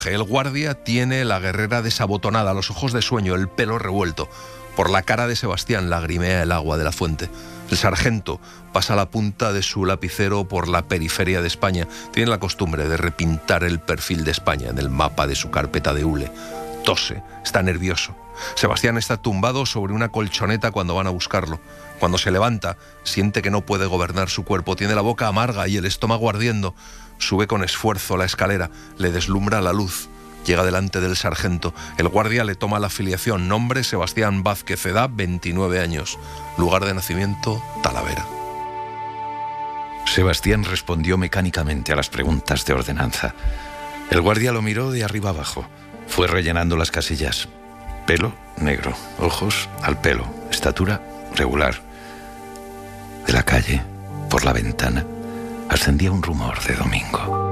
El guardia tiene la guerrera desabotonada, los ojos de sueño, el pelo revuelto. Por la cara de Sebastián lagrimea el agua de la fuente. El sargento pasa la punta de su lapicero por la periferia de España. Tiene la costumbre de repintar el perfil de España en el mapa de su carpeta de hule. Tose, está nervioso. Sebastián está tumbado sobre una colchoneta cuando van a buscarlo. Cuando se levanta, siente que no puede gobernar su cuerpo. Tiene la boca amarga y el estómago ardiendo. Sube con esfuerzo la escalera, le deslumbra la luz. Llega delante del sargento. El guardia le toma la filiación. Nombre: Sebastián Vázquez. Edad: 29 años. Lugar de nacimiento: Talavera. Sebastián respondió mecánicamente a las preguntas de ordenanza. El guardia lo miró de arriba abajo. Fue rellenando las casillas. Pelo: negro. Ojos: al pelo. Estatura: regular. De la calle, por la ventana, ascendía un rumor de domingo.